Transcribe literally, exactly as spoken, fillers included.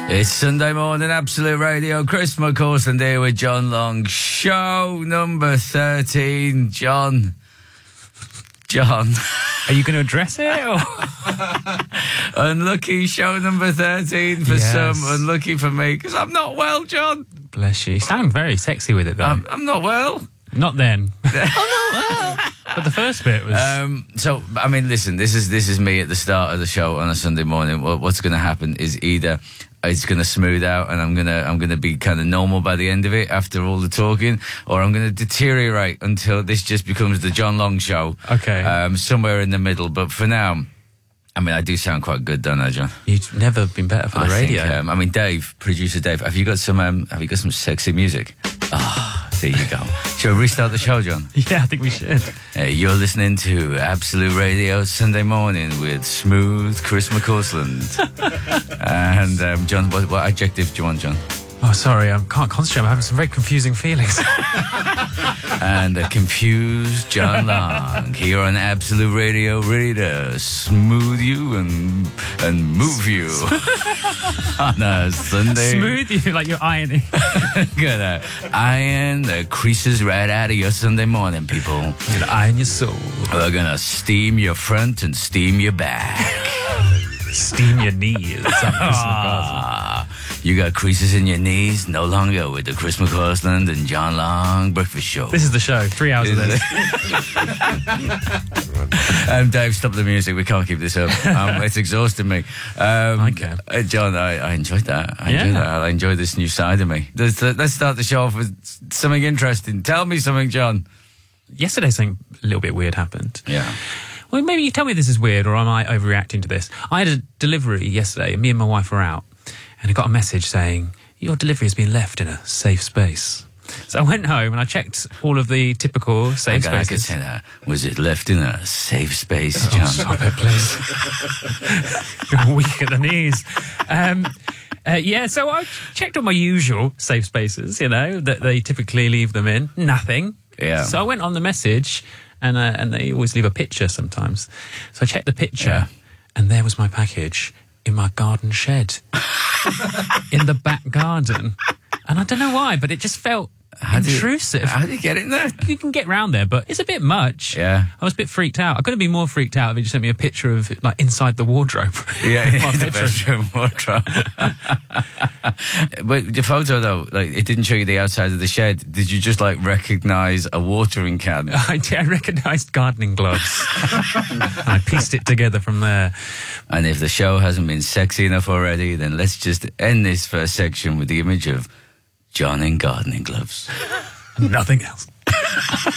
It's Sunday morning, Absolute Radio. Chris McCausland here with John Long. Show number thirteen. John. John. Are you going to address it? Or? Unlucky show number thirteen for Yes. some, unlucky for me, because I'm not well, John. Bless you. You sound very sexy with it, though. I'm, I'm not well. Not then. But the first bit was... Um, so, I mean, listen, this is this is me at the start of the show on a Sunday morning. What, what's going to happen is either it's going to smooth out and I'm going to I'm going to be kind of normal by the end of it after all the talking, or I'm going to deteriorate until this just becomes the John Long show. Okay. Um, somewhere in the middle. But for now, I mean, I do sound quite good, don't I, John? You've never been better for the I radio. Think, um, I mean, Dave, producer Dave, have you got some um, have you got some sexy music? Ah, there you go. Shall we restart the show, John? Yeah, I think we should. Uh, you're listening to Absolute Radio Sunday morning with smooth Chris McCausland. And um, John, what, what adjective do you want, John? Oh, sorry, I can't concentrate. I'm having some very confusing feelings. And a confused John Long here on Absolute Radio, ready to smooth you and and move you on a Sunday. Smooth you like you're ironing. Gonna iron the creases right out of your Sunday morning, people. You're gonna iron your soul. We're gonna steam your front and steam your back. Steam your knees. Ah, you got creases in your knees? No longer with the Chris McCausland and John Long Breakfast Show. This is the show. Three hours of this. um, Dave, stop the music. We can't keep this up. Um, it's exhausting me. Um, Okay. uh, John, I, I enjoyed that. I Yeah. enjoyed that. I enjoyed this new side of me. Let's, uh, let's start the show off with something interesting. Tell me something, John. Yesterday, something a little bit weird happened. Yeah. Well, maybe you tell me this is weird, or am I overreacting to this? I had a delivery yesterday, and me and my wife were out, and I got a message saying, your delivery has been left in a safe space. So I went home and I checked all of the typical safe I, I could spaces. say that. Was it left in a safe space, John? Oh, stop it, please. You're weak at the knees. Um, uh, yeah, so I checked all my usual safe spaces, you know, that they typically leave them in. Nothing. Yeah. So I went on the message, and uh, and they always leave a picture sometimes. So I checked the picture, Yeah. and there was my package in my garden shed, in the back garden. And I don't know why, but it just felt How do you- intrusive. How did you get in there? You can get round there, but it's a bit much. Yeah. I was a bit freaked out. I could have been more freaked out if he just sent me a picture of it, like inside the wardrobe. Yeah, My in the bedroom. bedroom wardrobe. But the photo, though, like, it didn't show you the outside of the shed. Did you just, like, recognise a watering can? I, I recognised gardening gloves. And I pieced it together from there. And if the show hasn't been sexy enough already, then let's just end this first section with the image of John in gardening gloves. Nothing else.